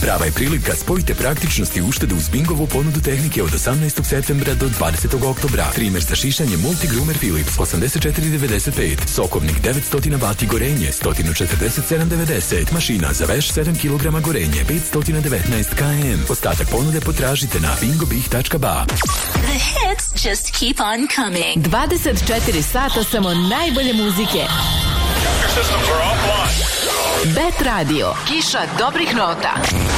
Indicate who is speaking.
Speaker 1: Prava je prilika, spojite praktičnost i uštedu uz Bingovu ponudu tehnike od 18. septembra do 20. oktobra. Trimer za šišanje Multigroomer Philips 84,95, sokovnik 900 W gorenje 147,90, mašina za veš 7 kg gorenje 519 km. Ostatak ponude potražite na bingobih.ba.
Speaker 2: The hits just keep on coming.
Speaker 3: 24 sata samo najbolje muzike. Bet Radio, kiša dobrih nota.